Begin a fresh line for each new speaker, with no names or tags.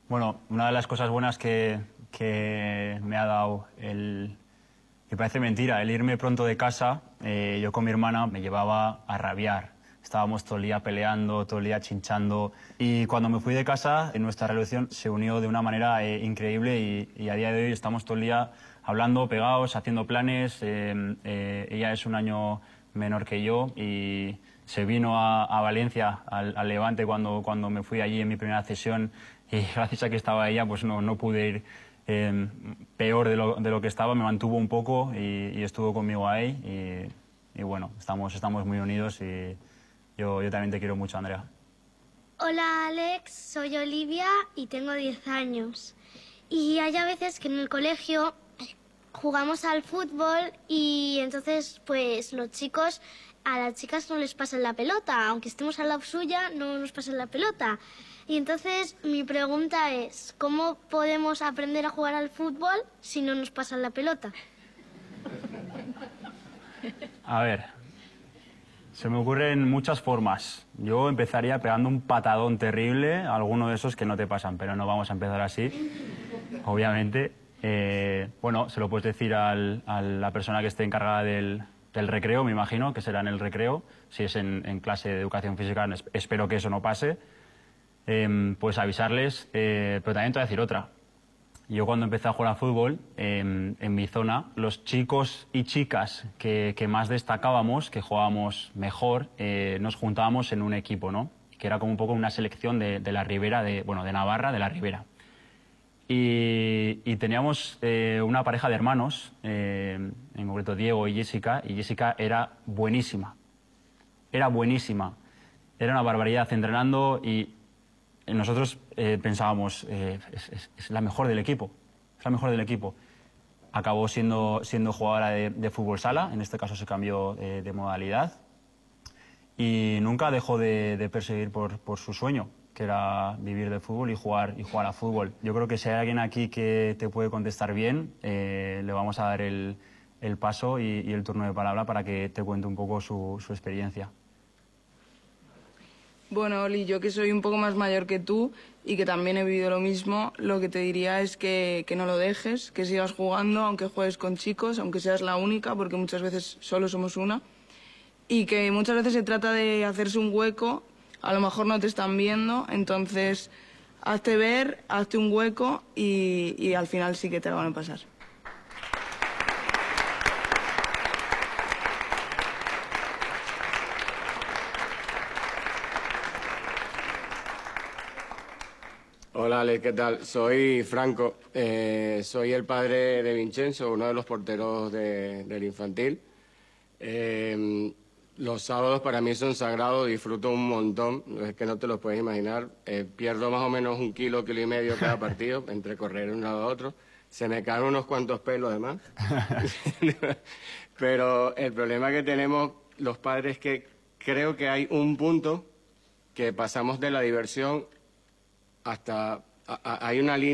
Bueno, una de las cosas buenas que me ha dado que parece mentira, el irme pronto de casa, yo con mi hermana me llevaba a rabiar. Estábamos todo el día peleando, todo el día chinchando. Y cuando me fui de casa, nuestra relación se unió de una manera increíble y a día de hoy estamos todo el día hablando, pegados, haciendo planes. Ella es un año menor que yo y se vino a Valencia, al Levante, cuando me fui allí en mi primera cesión. Y gracias a que estaba ella, pues no pude ir peor de lo que estaba. Me mantuvo un poco y estuvo conmigo ahí. Y bueno, estamos muy unidos y yo también te quiero mucho, Andrea.
Hola Alex, soy Olivia y tengo 10 años. Y hay a veces que en el colegio jugamos al fútbol y entonces pues los chicos a las chicas no les pasan la pelota, aunque estemos al lado suya no nos pasan la pelota. Y entonces mi pregunta es, ¿cómo podemos aprender a jugar al fútbol si no nos pasan la pelota?
A ver, se me ocurren muchas formas. Yo empezaría pegando un patadón terrible a alguno de esos que no te pasan, pero no vamos a empezar así, obviamente. Bueno, se lo puedes decir a la persona que esté encargada del recreo, me imagino, que será en el recreo. Si es en clase de educación física, espero que eso no pase. Pues avisarles, pero también te voy a decir otra. Yo cuando empecé a jugar a fútbol, en mi zona, los chicos y chicas que más destacábamos, que jugábamos mejor, nos juntábamos en un equipo, ¿no? Que era como un poco una selección de la Ribera, de Navarra, de la Ribera. Y teníamos una pareja de hermanos, en concreto Diego y Jessica era buenísima. Era buenísima. Era una barbaridad entrenando y nosotros pensábamos, es la mejor del equipo, es la mejor del equipo. Acabó siendo jugadora de fútbol sala, en este caso se cambió de modalidad y nunca dejó de perseguir por su sueño, que era vivir de fútbol y jugar a fútbol. Yo creo que si hay alguien aquí que te puede contestar bien, le vamos a dar el paso y el turno de palabra para que te cuente un poco su experiencia.
Bueno, Oli, yo que soy un poco más mayor que tú y que también he vivido lo mismo, lo que te diría es que no lo dejes, que sigas jugando, aunque juegues con chicos, aunque seas la única, porque muchas veces solo somos una, y que muchas veces se trata de hacerse un hueco, a lo mejor no te están viendo, entonces hazte ver, hazte un hueco y al final sí que te lo van a pasar.
Hola Alex, ¿qué tal? Soy Franco, soy el padre de Vincenzo, uno de los porteros del infantil. Los sábados para mí son sagrados, disfruto un montón, es que no te lo puedes imaginar. Pierdo más o menos 1 kilo, 1,5 kilos cada partido, entre correr de un lado a otro. Se me caen unos cuantos pelos además. Pero el problema que tenemos los padres es que creo que hay un punto que pasamos de la diversión hasta... hay una línea